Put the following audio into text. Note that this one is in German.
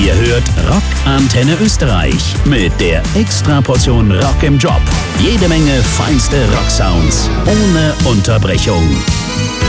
Ihr hört Rock Antenne Österreich mit der Extraportion Rock im Job. Jede Menge feinste Rocksounds ohne Unterbrechung.